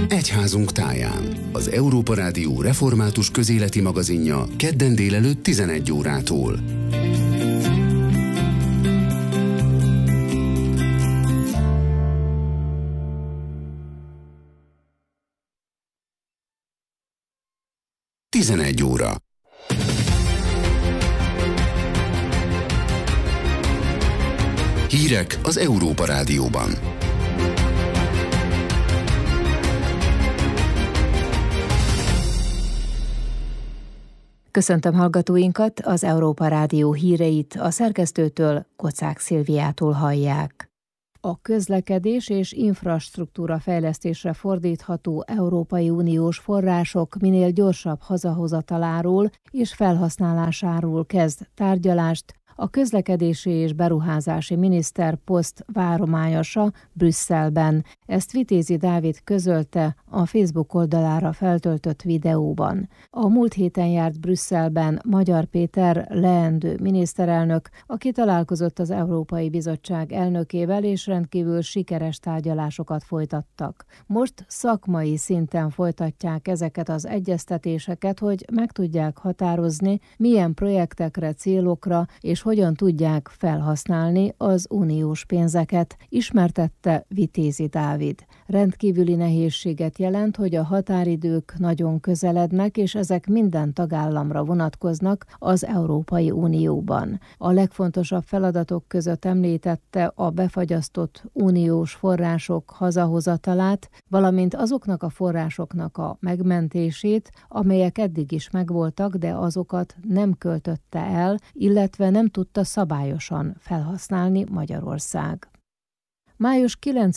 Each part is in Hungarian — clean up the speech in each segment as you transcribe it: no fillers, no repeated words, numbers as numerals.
Egyházunk táján. Az Európa Rádió református közéleti magazinja kedden délelőtt 11 órától. Tizenegy óra. Hírek az Európa Rádióban. Köszöntöm hallgatóinkat, az Európa Rádió híreit a szerkesztőtől, Kocák Szilviától hallják. A közlekedés és infrastruktúra fejlesztésre fordítható Európai Uniós források minél gyorsabb hazahozataláról és felhasználásáról kezd tárgyalást a közlekedési és beruházási miniszter poszt várományosa Brüsszelben. Ezt Vitézi Dávid közölte a Facebook oldalára feltöltött videóban. A múlt héten járt Brüsszelben Magyar Péter leendő miniszterelnök, aki találkozott az Európai Bizottság elnökével, és rendkívül sikeres tárgyalásokat folytattak. Most szakmai szinten folytatják ezeket az egyeztetéseket, hogy meg tudják határozni, milyen projektekre, célokra és hogyan tudják felhasználni az uniós pénzeket, ismertette Vitézi Dávid. Rendkívüli nehézséget jelent, hogy a határidők nagyon közelednek, és ezek minden tagállamra vonatkoznak az Európai Unióban. A legfontosabb feladatok között említette a befagyasztott uniós források hazahozatalát, valamint azoknak a forrásoknak a megmentését, amelyek eddig is megvoltak, de azokat nem költötte el, illetve nem tudta szabályosan felhasználni Magyarország. Május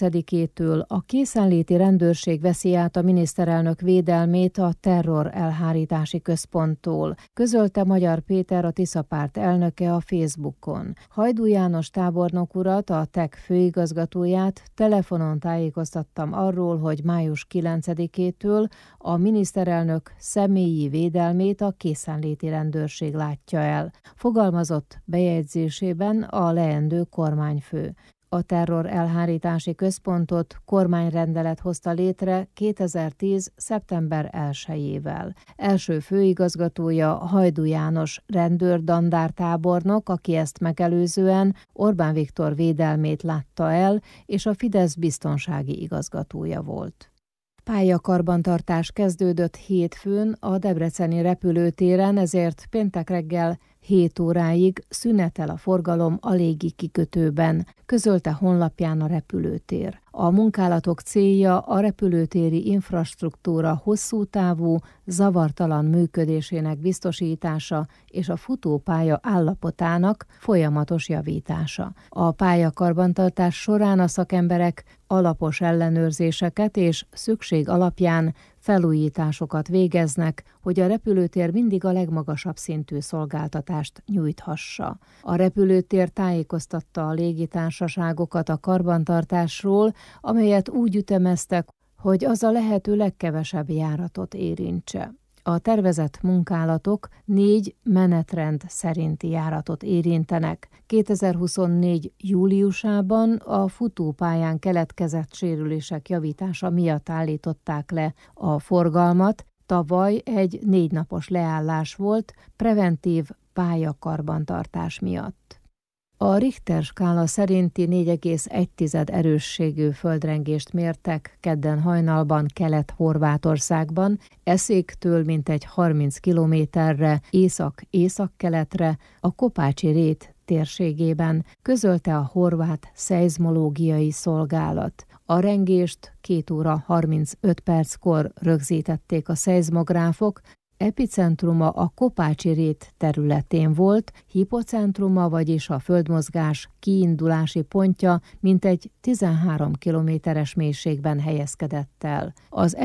9-től a készenléti rendőrség veszi át a miniszterelnök védelmét a terror elhárítási központtól, közölte Magyar Péter, a Tiszapárt elnöke a Facebookon. Hajdú János tábornok urat, a TEK főigazgatóját telefonon tájékoztattam arról, hogy május 9-től a miniszterelnök személyi védelmét a készenléti rendőrség látja el, fogalmazott bejegyzésében a leendő kormányfő. A terror elhárítási központot kormányrendelet hozta létre 2010. szeptember 1-ével. Első főigazgatója Hajdú János rendőr-dandártábornok, aki ezt megelőzően Orbán Viktor védelmét látta el, és a Fidesz biztonsági igazgatója volt. Pályakarbantartás kezdődött hétfőn a debreceni repülőtéren, ezért péntek reggel 7 óráig szünetel a forgalom a légi kikötőben, közölte honlapján a repülőtér. A munkálatok célja a repülőtéri infrastruktúra hosszú távú, zavartalan működésének biztosítása és a futópálya állapotának folyamatos javítása. A pályakarbantartás során a szakemberek alapos ellenőrzéseket és szükség alapján felújításokat végeznek, hogy a repülőtér mindig a legmagasabb szintű szolgáltatást nyújthassa. A repülőtér tájékoztatta a légitársaságokat a karbantartásról, amelyet úgy ütemeztek, hogy az a lehető legkevesebb járatot érintse. A tervezett munkálatok 4 menetrend szerinti járatot érintenek. 2024. júliusában a futópályán keletkezett sérülések javítása miatt állították le a forgalmat. Tavaly egy 4 napos leállás volt preventív pályakarbantartás miatt. A Richter skála szerinti 4,1 erősségű földrengést mértek kedden hajnalban Kelet-Horvátországban, Eszéktől mintegy 30 kilométerre észak-észak-keletre, a Kopácsi-rét térségében, közölte a horvát szeizmológiai szolgálat. A rengést 2 óra 35 perckor rögzítették a szeizmográfok, epicentruma a Kopácsi-rét területén volt, hipocentruma, vagyis a földmozgás kiindulási pontja mintegy 13 kilométeres mélységben helyezkedett el. Az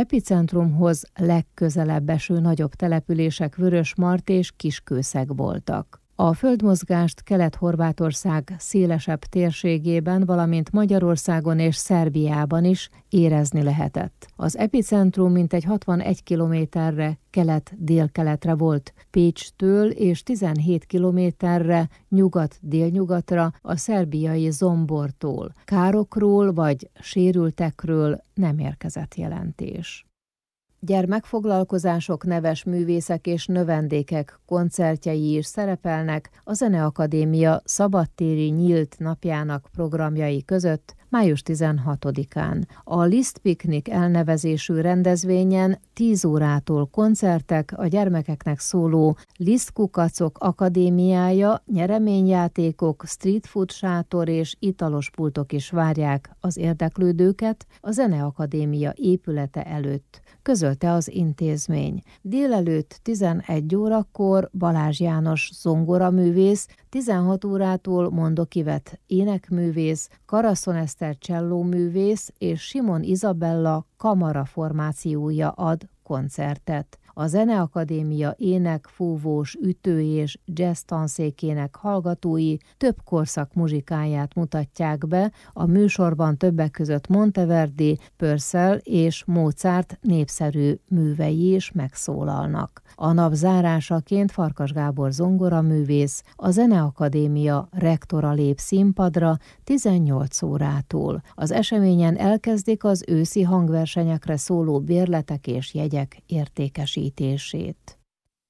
epicentrumhoz legközelebb eső nagyobb települések Vörösmart és Kiskőszeg voltak. A földmozgást Kelet-Horvátország szélesebb térségében, valamint Magyarországon és Szerbiában is érezni lehetett. Az epicentrum mintegy 61 kilométerre kelet-délkeletre volt, Pécstől és 17 kilométerre nyugat-délnyugatra a szerbiai Zombortól. Károkról vagy sérültekről nem érkezett jelentés. Gyermekfoglalkozások, neves művészek és növendékek koncertjei is szerepelnek a Zeneakadémia szabadtéri nyílt napjának programjai között május 16-án. A Liszt Piknik elnevezésű rendezvényen 10 órától koncertek, a gyermekeknek szóló Liszt Kukacok Akadémiája, nyereményjátékok, street food sátor és italos pultok is várják az érdeklődőket a Zeneakadémia épülete előtt, közölte az intézmény. Délelőtt 11 órakor Balázs János zongoraművész, 16 órától Mondok Ivet énekművész, Karaszon Eszter csellóművész és Simon Izabella kamara formációja ad koncertet. A Zeneakadémia ének, fúvós, ütő és jazz tanszékének hallgatói több korszak muzsikáját mutatják be, a műsorban többek között Monteverdi, Purcell és Mozart népszerű művei is megszólalnak. A nap zárásaként Farkas Gábor zongoraművész, a Zeneakadémia rektora lép színpadra 18 órától. Az eseményen elkezdik az őszi hangversenyekre szóló bérletek és jegyek értékesítését.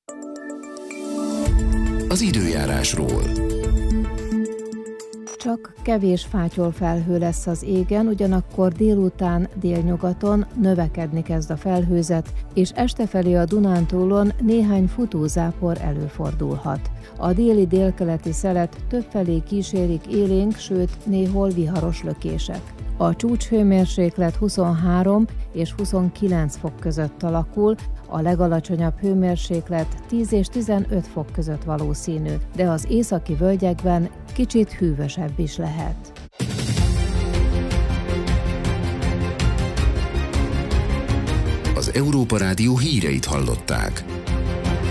Az időjárásról. Csak kevés fátyolfelhő lesz az égen, ugyanakkor délután délnyugaton növekedni kezd a felhőzet, és este felé a Dunántúlon néhány futózápor előfordulhat. A déli délkeleti szelet többfelé kísérik élénk, sőt néhol viharos lökések. A csúcshőmérséklet 23 és 29 fok között alakul, a legalacsonyabb hőmérséklet 10 és 15 fok között valószínű, de az északi völgyekben kicsit hűvösebb is lehet. Az Európa Rádió híreit hallották.